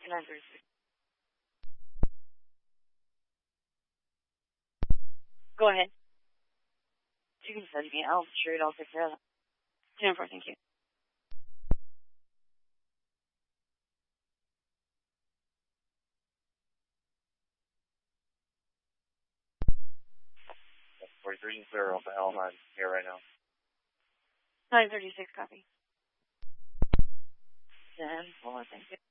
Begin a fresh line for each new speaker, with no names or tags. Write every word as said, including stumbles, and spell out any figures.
nine thirty-six. Go ahead. You can send me. I'll sure I'll take care of that. ten four, thank you.
forty-three zero for L nine here right now.
nine thirty-six, copy. ten four, thank you.